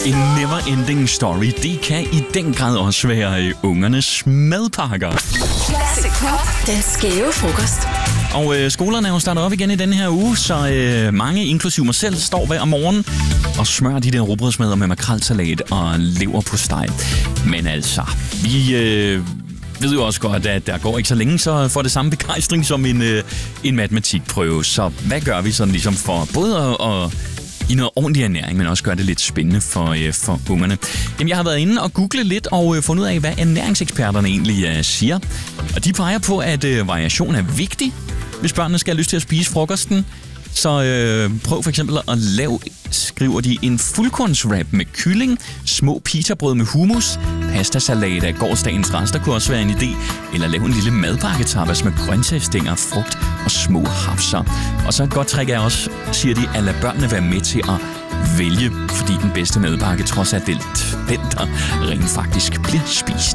En never-ending story, det kan i den grad også være ungernes madpakker. Classic Pop. Den skæve frokost. Og skolerne er jo startet op igen i denne her uge, så mange, inklusive mig selv, står hver morgen og smører de der rugbrødsmadder med makrelsalat og leverpostej. Men altså, vi ved jo også godt, at der går ikke så længe, så får det samme begejstring som en matematikprøve. Så hvad gør vi sådan ligesom for både at i noget ordentlig ernæring, men også gøre det lidt spændende for ungerne? Jamen, jeg har været inde og googlet lidt og fundet ud af, hvad ernæringseksperterne egentlig siger. Og de peger på, at variation er vigtig, hvis børnene skal have lyst til at spise frokosten. Så prøv for eksempel at lave, skriver de, en fuldkornswrap med kylling, små pitabrød med hummus, pastasalat af gårsdagens rester kunne også være en idé, eller lave en lille madpakketapas med grøntsagsstænger, frugt og små hapser. Og så et godt trick er også, siger de, at lade børnene være med til at vælge, fordi den bedste madpakke trods alt den, der rent faktisk bliver spist.